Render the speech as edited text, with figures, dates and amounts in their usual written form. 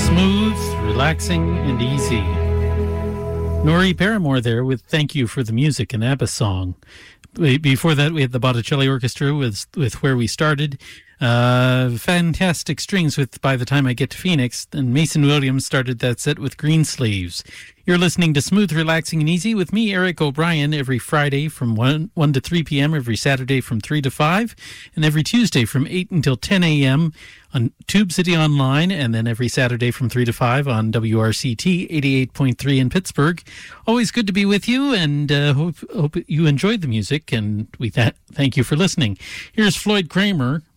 Smooth, relaxing, and easy. Nori Paramore there with Thank You for the Music, an ABBA song. Before that, we had the Botticelli Orchestra with Where We Started. Fantastic strings with By the Time I Get to Phoenix. And Mason Williams started that set with Greensleeves. You're listening to Smooth, Relaxing, and Easy with me, Eric O'Brien, every Friday from 1 to 3 p.m., every Saturday from 3 to 5, and every Tuesday from 8 until 10 a.m. on Tube City Online, and then every Saturday from 3 to 5 on WRCT 88.3 in Pittsburgh. Always good to be with you, and hope you enjoyed the music, and we thank you for listening. Here's Floyd Kramer